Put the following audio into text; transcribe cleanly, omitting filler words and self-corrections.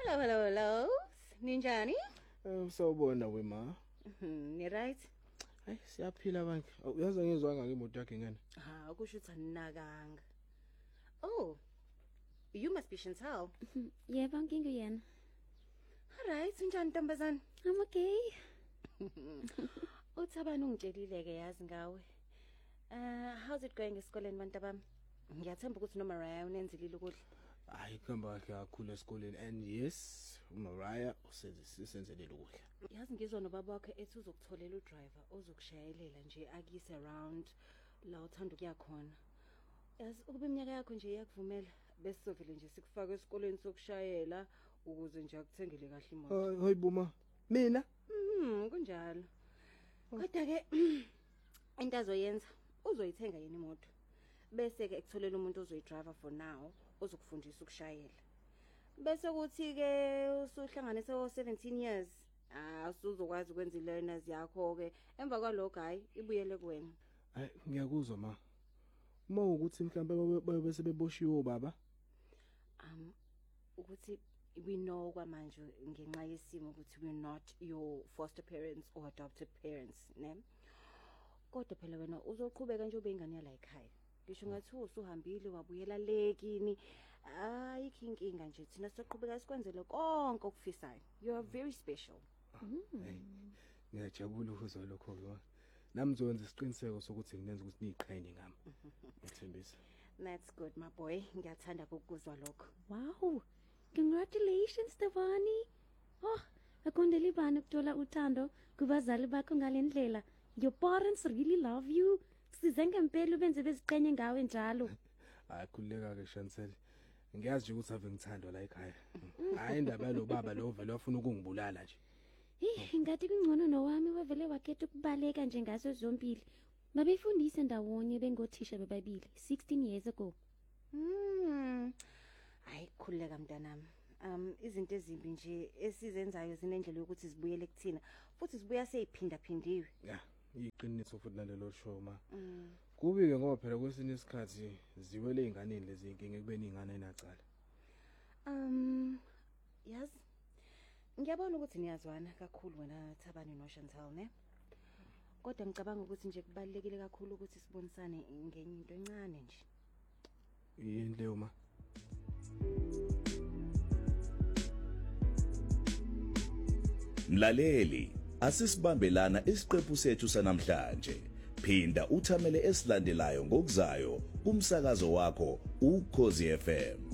Hello. Ninjani? Sawubona wema. Ni right? Hayi siyaphila banke. Uyazi ngizwanga ngemoto yakhe ngene. Kusho ukuthi aninakanga. Oh. You must be Chantal. Yebo nginguyena. Alright, unjani ntombazana? I'm okay. Uthabani ungitshelile ke yazi ngawe. How's it going esikoleni bantu bami? Ngiyathemba ukuthi noMariah unenzilile ukudla. Hayi khamba ke kakhulu esikoleni and yes, uMariah usenzelele ukudla. Yazi ngizwa nobaba wakhe ethi uzokutholela udriver ozokushayelela nje akise around la uthanda ukuya khona. Yazi ukuba iminyaka yakho nje iyakuvumela bese sovele nje sikufaka esikoleni sokushayela ukuze nje akuthengele kahle imoto. Hayi buma. Mina? Kunjalo. Kodwa ke into azoyenza uzoyithenga yena imoto. Bese ke ekutholela umuntu ozoyidriver for now ozokufundisa ukushayela. Bese kuthi ke usuhlanganise o17 years, usuzokwazi ukwenza i-learners yakho ke. Emva kwalokho hayi ibuyele kuwena. Hayi ngiyakuzwa ma. Uma ukuthi mhlambe babe sebeboshiwe baba. Ukuthi we know kwamanje ngenxa yesimo ukuthi we're not your foster parents or adopted parents, ne? Kodwa phela wena uzoqhubeka nje ube ingane yala ekhaya. Ngisho ngathi usuhambile wabuyela lekini, ayikho inkinga nje thina soqhubeka sikwenzele konke okufisayo. You are very special. Ngiyajabula ukuzwa lokho ke. Nami ngizowenza isiqiniseko sokuthi nginenza ukuthi niyiqhenye ngami. Ngiyethembisa. That's good my boy. Ngiyathanda ukuzwa lokho. Wow. Congratulations Stefani. Oh, akondeli bani ukuthola uthando kubazali bakho ngalendlela. Your parents really love you. Sizenga impela ubenze beziqhenye ngawe njalo. Hayi khuleka ke Chantel. Ngiyazi nje ukuthi ave ngithandwa la ekhaya. Hayi indaba yalo baba lo vele wafuna ukungibulala nje. Ngathi kungcono nowami wavele wakhetha ukubaleka nje ngaso zombili. Babefundise ndawonye bengothisha bebabili 16 years ago. Hayi khuleka mntanami. Izinto ezimbi nje esizenzayo zinendlela yokuthi zibuyele kuthina futhi zibuya seyiphinda phindiwe. Yeah. Iqiniso futhi nalelo show ma. Kubi ke ngoba phela kwesinye isikhathi ziwele einganeni lezi inkinga ekubeni ingane enacala. Yazi ngiyabona ukuthi niyazwana kakhulu wena Thabani no Chantal ne? Kodwa ngicabanga ukuthi nje kubalekile kakhulu ukuthi sibonisane ngenye into encane nje. Yini leyo ma? Mlaleli, asisibambelana isiqephu sethu sanamhlanje. Phinda uthamele esilandelayo ngokuzayo kumsakazo wakho uKhosi FM.